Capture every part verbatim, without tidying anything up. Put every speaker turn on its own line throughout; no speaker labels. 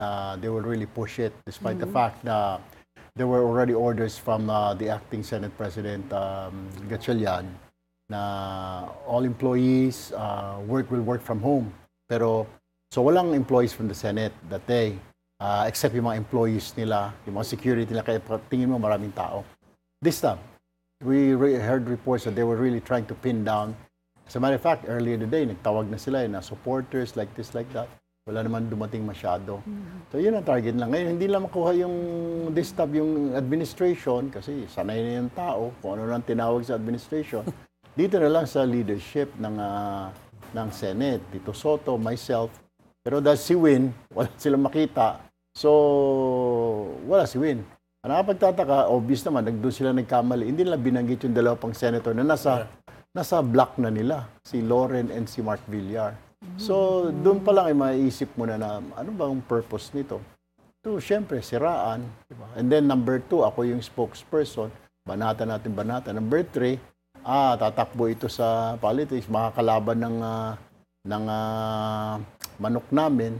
uh, they will really push it, despite mm-hmm. the fact that there were already orders from uh, the acting Senate President um, Gatchalian na all employees uh, work will work from home. Pero, so walang employees from the Senate that day, uh, except yung mga employees nila, yung mga security nila, kaya tingin mo maraming tao. This time, we re heard reports that they were really trying to pin down. As a matter of fact, earlier today, nagtawag na sila na supporters like this, like that. Wala naman dumating masyado. Mm-hmm. So yun ang target lang. Ngayon, hindi lang makuha yung this time, yung administration, kasi sanay na yung tao, kung ano lang tinawag sa administration. Dito na lang sa leadership ng, uh, ng Senate, Tito Soto, myself. Pero dahil si Win, wala silang makita. So, wala si Win. Ang nakapagtataka, obvious naman, doon sila nagkamali. Hindi nila binanggit yung dalawa pang senator na nasa, yeah. nasa block na nila, si Lauren and si Mark Villar. So, doon pa lang ay maiisip mo na na ano bang purpose nito? So, syempre, siraan. Diba? And then, number two, ako yung spokesperson. Banata natin, banata. Number three, ah, tatakbo ito sa politics. Makakalaban ng, uh, ng uh, manok namin.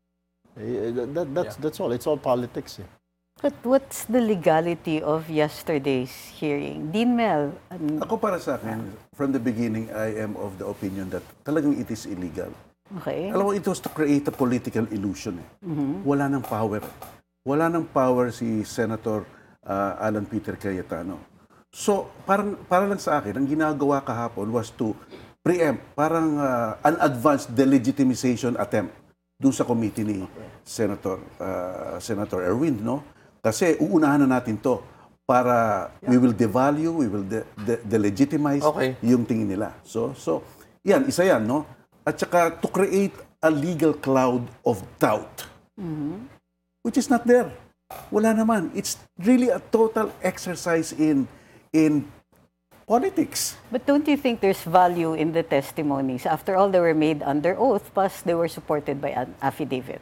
Eh, that, that's, yeah. that's all. It's all politics. Eh.
But what's the legality of yesterday's hearing? Dean Mel? Um,
Ako para sa akin, from the beginning, I am of the opinion that talagang it is illegal.
Okay.
Alam mo, it was to create a political illusion. Eh. Mm-hmm. Wala nang power. Wala nang power si Senator uh, Alan Peter Cayetano. So, parang, para lang sa akin, ang ginagawa kahapon was to preempt, parang uh, an advanced delegitimization attempt doon sa committee ni Senator, uh, Senator Erwin, no? Kasi uunahan na natin to para yeah. we will devalue, we will de de delegitimize okay. yung tingin nila. So, so yan, isa yan, no? At saka to create a legal cloud of doubt, mm-hmm. which is not there. Wala naman. It's really a total exercise in in politics.
But don't you think there's value in the testimonies? After all, they were made under oath, plus they were supported by an affidavit.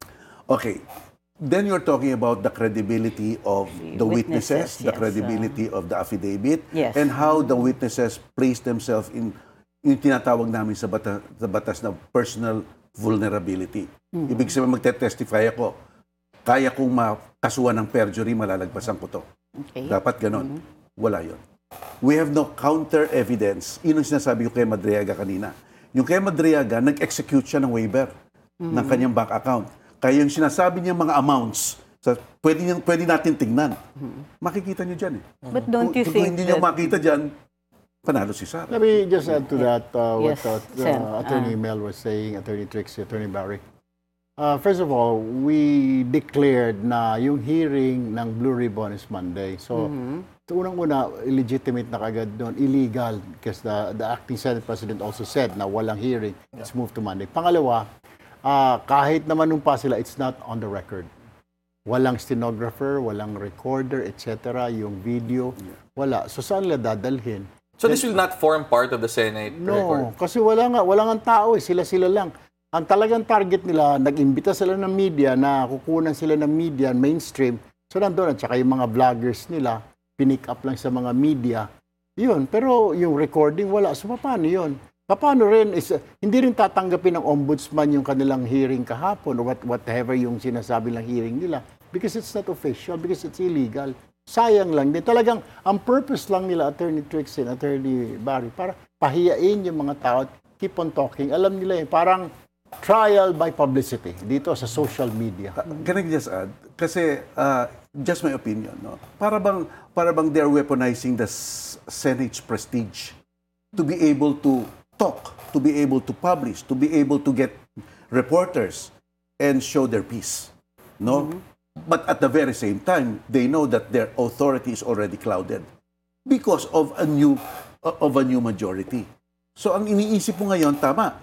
Okay. Then you're talking about the credibility of the witnesses, witnesses the yes, credibility uh, of the affidavit,
yes.
and how the witnesses place themselves in yung tinatawag namin sa, bata, sa batas na personal vulnerability. Mm-hmm. Ibig sabihin, magte-testify ako, kaya kong makasuhan ng perjury, malalagpasan ko to.
Okay.
Dapat ganon. Mm-hmm. Wala yon. We have no counter-evidence. Yun ang sinasabi ko kay Madriaga kanina. Yung kay Madriaga, nag-execute siya ng waiver mm-hmm. ng kanyang bank account. Kaya yung sinasabi niya mga amounts, sa, pwede, niyang, pwede natin tingnan. Mm-hmm. Makikita niyo dyan eh.
But don't you
kung,
think
kung hindi niyo makita dyan, panalo si Sara.
Let me just add to that uh,
yes,
what uh, uh, Attorney uh, Mel was saying, Attorney Trixie, Attorney Barry. Uh, first of all, we declared na yung hearing ng Blue Ribbon is Monday. So, mm-hmm. unang-una, illegitimate na kagad doon, illegal, because the, the acting Senate President also said na walang hearing, yeah. it's moved to Monday. Pangalawa, uh, kahit naman nung pa sila, it's not on the record. Walang stenographer, walang recorder, et cetera, yung video, yeah. wala. So, saan nila dadalhin?
So, this will not form part of the Senate
no,
record?
No, kasi wala nga, wala nga tao eh, sila-sila lang. Ang talagang target nila, nag-imbita sila ng media na kukunan sila ng media, mainstream. So nandun, at saka yung mga vloggers nila, pinick up lang sa mga media. Yun, pero yung recording, wala. So paano yun? Paano rin, is, hindi rin tatanggapin ng ombudsman yung kanilang hearing kahapon or what, whatever yung sinasabi ng hearing nila. Because it's not official, because it's illegal. Sayang lang din. Talagang, ang purpose lang nila, Attorney Trixie, Attorney Barry, para pahiyain yung mga tao, keep on talking. Alam nila yun, parang trial by publicity dito sa social media.
Uh, can I just add? Kasi, uh, just my opinion, no? Para bang, para bang they're weaponizing the Senate's prestige to be able to talk, to be able to publish, to be able to get reporters and show their piece, no? Mm-hmm. But at the very same time, they know that their authority is already clouded because of a new, uh, of a new majority. So, ang iniisip mo ngayon, tama.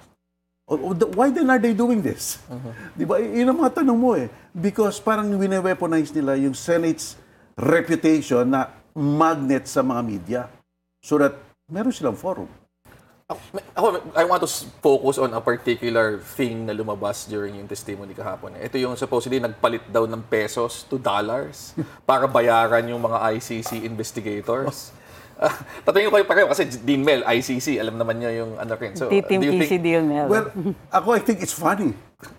Why then are they doing this? Uh-huh. Di ba? Yun ang mga tanong mo eh. Because parang wine-weaponize nila yung Senate's reputation na magnet sa mga media so that meron silang forum.
Ako, I want to focus on a particular thing na lumabas during yung testimony kahapon. Ito yung supposedly nagpalit daw ng pesos to dollars para bayaran yung mga I C C investigators. Uh, tatanungin ko kayo pareho kasi Dean Mel, I C C, alam naman niya yung ano rin. So,
Team
do you
P C
think...
Dean Mel.
Well, ako I think it's funny.